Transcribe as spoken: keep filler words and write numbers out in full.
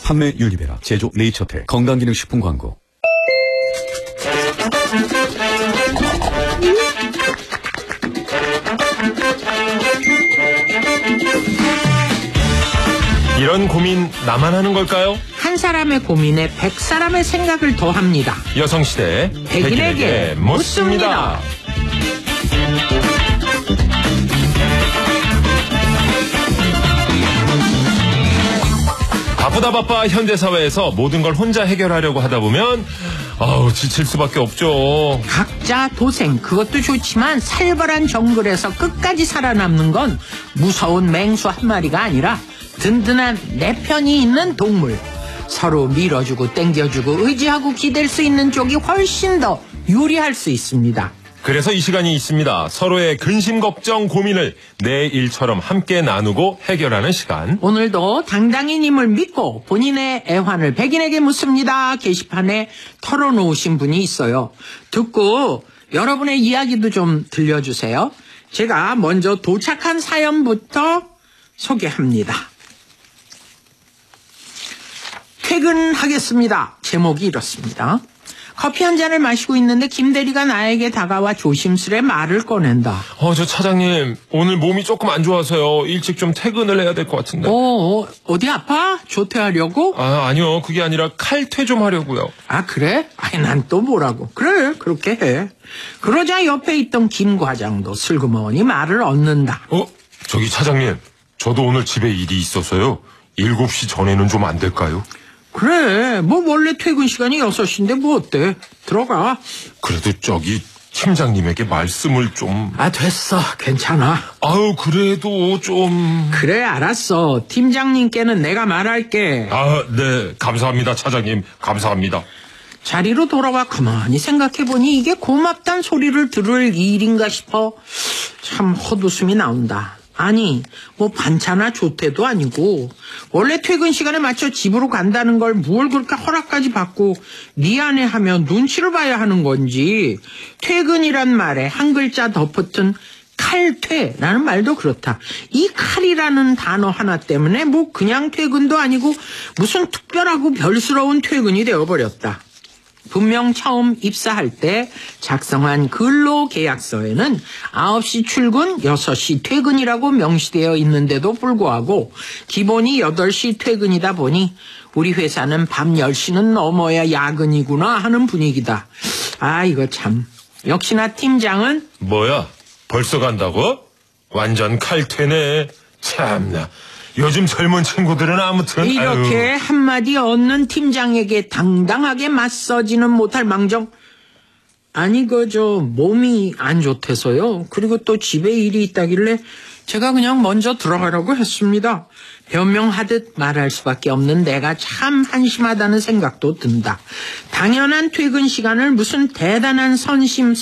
판매 유니베라, 제조 네이처텍, 건강기능식품 광고. 이런 고민 나만 하는 걸까요? 한 사람의 고민에 백 사람의 생각을 더합니다. 여성시대 백인에게 묻습니다. 바쁘다 바빠 현대사회에서 모든 걸 혼자 해결하려고 하다 보면 아우 지칠 수밖에 없죠. 각자 도생, 그것도 좋지만 살벌한 정글에서 끝까지 살아남는 건 무서운 맹수 한 마리가 아니라 든든한 내 편이 있는 동물. 서로 밀어주고 땡겨주고 의지하고 기댈 수 있는 쪽이 훨씬 더 유리할 수 있습니다. 그래서 이 시간이 있습니다. 서로의 근심, 걱정, 고민을 내 일처럼 함께 나누고 해결하는 시간. 오늘도 당당히 님을 믿고 본인의 애환을 백인에게 묻습니다. 게시판에 털어놓으신 분이 있어요. 듣고 여러분의 이야기도 좀 들려주세요. 제가 먼저 도착한 사연부터 소개합니다. 퇴근하겠습니다. 제목이 이렇습니다. 커피 한 잔을 마시고 있는데 김대리가 나에게 다가와 조심스레 말을 꺼낸다. 어, 저 차장님 오늘 몸이 조금 안 좋아서요. 일찍 좀 퇴근을 해야 될 것 같은데. 어, 어디 아파? 조퇴하려고? 아, 아니요. 그게 아니라 칼퇴 좀 하려고요. 아, 그래? 아니, 난 또 뭐라고. 그래, 그렇게 해. 그러자 옆에 있던 김 과장도 슬그머니 말을 얻는다. 어, 저기 차장님. 저도 오늘 집에 일이 있어서요. 일곱 시 전에는 좀 안 될까요? 그래, 뭐 원래 퇴근 시간이 여섯 시인데 뭐 어때? 들어가. 그래도 저기 팀장님에게 말씀을 좀... 아, 됐어. 괜찮아. 아유, 그래도 좀... 그래, 알았어. 팀장님께는 내가 말할게. 아, 네. 감사합니다, 차장님. 감사합니다. 자리로 돌아와 가만히 생각해보니 이게 고맙단 소리를 들을 일인가 싶어 참 헛웃음이 나온다. 아니, 뭐 반차나 조퇴도 아니고 원래 퇴근 시간에 맞춰 집으로 간다는 걸 뭘 그렇게 허락까지 받고 미안해하며 눈치를 봐야 하는 건지. 퇴근이란 말에 한 글자 덧붙은 칼퇴라는 말도 그렇다. 이 칼이라는 단어 하나 때문에 뭐 그냥 퇴근도 아니고 무슨 특별하고 별스러운 퇴근이 되어버렸다. 분명 처음 입사할 때 작성한 근로계약서에는 아홉 시 출근, 여섯 시 퇴근이라고 명시되어 있는데도 불구하고 기본이 여덟 시 퇴근이다 보니 우리 회사는 밤 열 시는 넘어야 야근이구나 하는 분위기다. 아, 이거 참. 역시나 팀장은 뭐야? 벌써 간다고? 완전 칼퇴네. 참나. 요즘 젊은 친구들은 아무튼 이렇게 아유. 한마디 얻는 팀장에게 당당하게 맞서지는 못할 망정. 아니 그저 몸이 안 좋대서요. 그리고 또 집에 일이 있다길래 제가 그냥 먼저 들어가라고 했습니다. 변명하듯 말할 수밖에 없는 내가 참 한심하다는 생각도 든다. 당연한 퇴근 시간을 무슨 대단한 선심